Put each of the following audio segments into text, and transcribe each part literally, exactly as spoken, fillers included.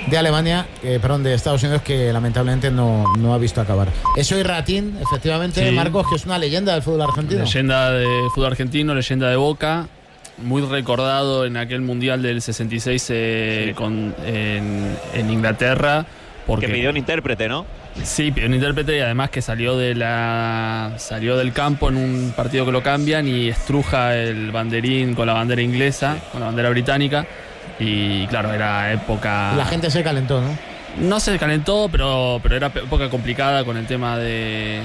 de Alemania, eh, perdón, de Estados Unidos, que lamentablemente no, no ha visto acabar. Eso y Ratín, efectivamente, sí. Marcos, que es una leyenda del fútbol argentino. Leyenda de fútbol argentino, leyenda de Boca, muy recordado en aquel Mundial del sesenta y seis eh, sí. con, en, en Inglaterra. Porque que pidió un intérprete, ¿no? Sí, pidió un intérprete y además que salió de la salió del campo en un partido que lo cambian y estruja el banderín con la bandera inglesa, sí. con la bandera británica. Y claro, era época... La gente se calentó, ¿no? No se calentó, pero, pero era época complicada con el tema de,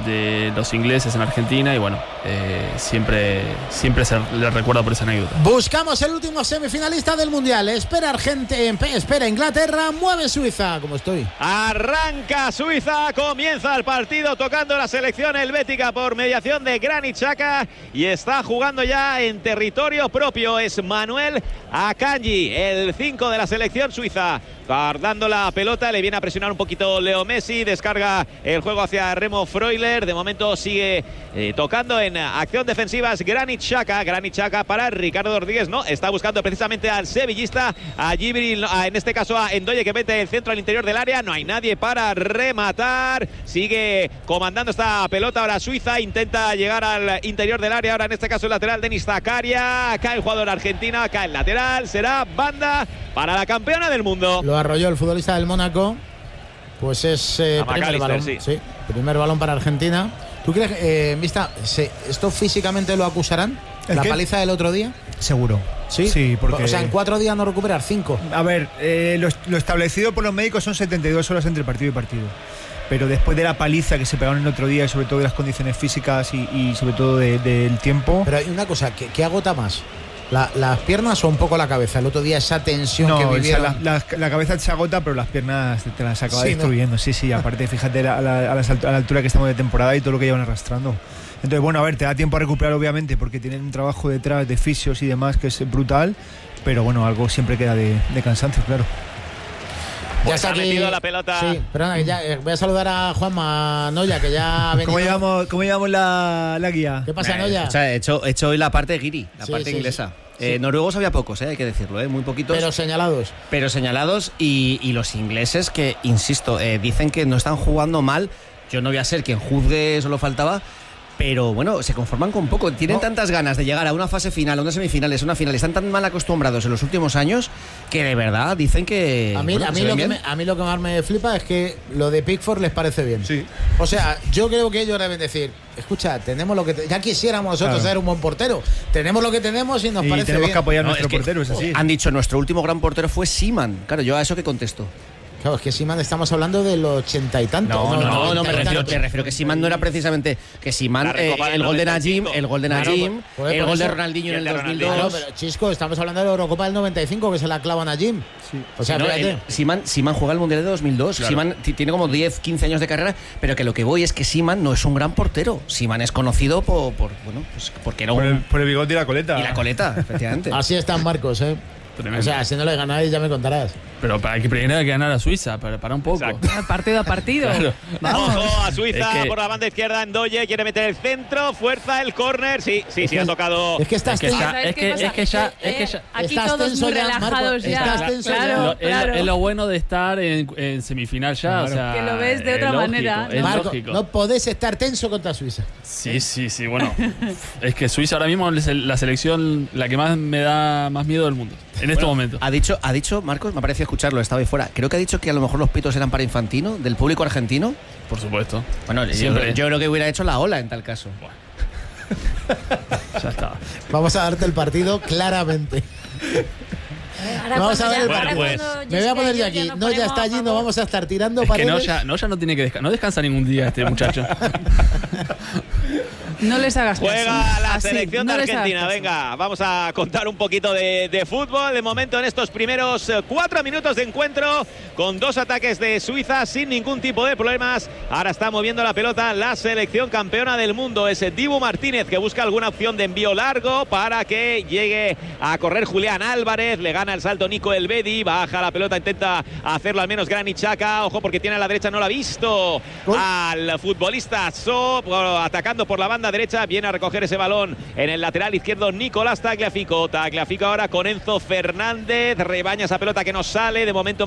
de los ingleses en Argentina y bueno, eh, siempre, siempre se le recuerda por esa anécdota. Buscamos el último semifinalista del Mundial. Espera Argentina, espera Inglaterra, mueve Suiza, como estoy. Arranca Suiza, comienza el partido tocando la selección helvética por mediación de Granit Xhaka y está jugando ya en territorio propio. Es Manuel Akanji, el cinco de la selección suiza. Guardando la pelota, le viene a presionar un poquito Leo Messi, descarga el juego hacia Remo Freuler, de momento sigue eh, tocando en acción defensiva es Granit Xhaka, Granit Xhaka para Ricardo Rodríguez, no, está buscando precisamente al sevillista, a Gibril, a, en este caso a Ndoye que mete el centro al interior del área, no hay nadie para rematar, sigue comandando esta pelota ahora Suiza, intenta llegar al interior del área, ahora en este caso el lateral Denis Zakaria, cae el jugador argentino, cae el lateral, será banda para la campeona del mundo. Lo arrolló el futbolista del Mónaco. Pues es eh, primer balón. Sí. sí, primer balón para Argentina. ¿Tú crees, eh, Mista, se, esto físicamente lo acusarán? ¿La qué? Paliza del otro día? Seguro. Sí, sí, porque... O sea, en cuatro días no recuperar, cinco. A ver, eh, lo, lo establecido por los médicos son setenta y dos horas entre partido y partido. Pero después de la paliza que se pegaron el otro día y sobre todo de las condiciones físicas y, y sobre todo del de, de tiempo... Pero hay una cosa, ¿qué, qué agota más? La, ¿Las piernas o un poco la cabeza? El otro día esa tensión no, que vivieron... O sea, la, la, la cabeza se agota, pero las piernas te, te las acaba sí, destruyendo. ¿no? Sí, sí, aparte fíjate a la, a, la, a la altura que estamos de temporada y todo lo que llevan arrastrando. Entonces, bueno, a ver, te da tiempo a recuperar obviamente porque tienen un trabajo detrás de fisios y demás que es brutal, pero bueno, algo siempre queda de, de cansancio, claro. Ya pues está aquí la pelota. Sí, perdona, que ya, eh, voy a saludar a Juanma Noya, que ya ha venido. ¿Cómo llevamos, cómo llevamos la, la guía? ¿Qué pasa, Noya? O sea, he hecho, he hecho hoy la parte guiri, la sí, parte sí, inglesa. Sí. Eh, noruegos había pocos, eh, hay que decirlo, eh, muy poquitos. Pero señalados. Pero señalados y, y los ingleses que, insisto, eh, dicen que no están jugando mal. Yo no voy a ser quien juzgue, solo faltaba. Pero bueno, se conforman con poco. Tienen no. tantas ganas de llegar a una fase final, a unas semifinales, a una final. Están tan mal acostumbrados en los últimos años que de verdad dicen que... A mí, bueno, a mí, lo, que me, a mí lo que más me flipa es que lo de Pickford les parece bien. Sí. O sea, yo creo que ellos deben decir, escucha, tenemos lo que... Te, ya quisiéramos nosotros claro. ser un buen portero. Tenemos lo que tenemos y nos y parece tenemos bien. que apoyar a no, nuestro es que, portero, es así. Han dicho, nuestro último gran portero fue Seaman. Claro, yo a eso que contesto. Claro, es que Seaman estamos hablando del ochenta y tanto. No, no, no, no, no me refiero, te refiero que Seaman no era precisamente que Seaman, eh, el gol de Najim, el gol de Najim, claro, el gol de Ronaldinho en el dos mil dos. Claro, pero Chisco, estamos hablando de la Eurocopa del noventa y cinco que se la clava Najim. Sí. O sea, no, fíjate. Seaman, Seaman juega el Mundial de dos mil dos. Claro. Seaman tiene como diez, quince años de carrera, pero que lo que voy es que Seaman no es un gran portero. Seaman es conocido por, por bueno, pues porque era un... por, el, por el bigote y la coleta. Y la coleta, efectivamente. Así están Marcos, ¿eh? Tremendo. O sea, si no le ganáis ya me contarás. Pero para que primero hay que ganar a Suiza, para, para un poco. Exacto. Partido a partido. Claro. Vamos. Ojo a Suiza es que... por la banda izquierda. Ndoye quiere meter el centro, fuerza el córner. Sí, sí, es sí, que, ha tocado. Es que estás es que, está, es que, es que ya, es que ya. Aquí estás todos muy ya, relajados Marco, ya. Estás tenso claro, ya. Lo, claro. Es, es lo bueno de estar en, en semifinal ya. Claro. O sea, que lo ves de otra lógico, manera. Es Marco, lógico. no podés estar tenso contra Suiza. Sí, sí, sí. Bueno, es que Suiza ahora mismo es la selección la que más me da más miedo del mundo. En bueno, este momento. Ha dicho, ha dicho, Marcos, me ha parecido escucharlo, estaba ahí fuera. Creo que ha dicho que a lo mejor los pitos eran para Infantino, del público argentino. Por supuesto. Bueno, yo, yo creo que hubiera hecho la ola en tal caso. Bueno. Ya está. Vamos a darte el partido claramente. Ahora vamos a ver ya, el bueno, pues. pues. Me voy a poner yo aquí. No, no ya está allí, no vamos a estar tirando es paredes. que no ya, no ya no tiene que descansar. No descansa ningún día este muchacho. No les hagas caso. Juega la Así, selección no de Argentina. Venga, vamos a contar un poquito de, de fútbol. De momento en estos primeros cuatro minutos de encuentro con dos ataques de Suiza sin ningún tipo de problemas. Ahora está moviendo la pelota la selección campeona del mundo. Es Dibu Martínez que busca alguna opción de envío largo para que llegue a correr Julián Álvarez. Le gana el salto Nico Elvedi. Baja la pelota, intenta hacerlo al menos Granit Xhaka. Ojo porque tiene a la derecha, no lo ha visto. ¿Oh? Al futbolista So atacando por la banda derecha, viene a recoger ese balón en el lateral izquierdo Nicolás Tagliafico. Tagliafico ahora con Enzo Fernández, rebaña esa pelota que no sale, de momento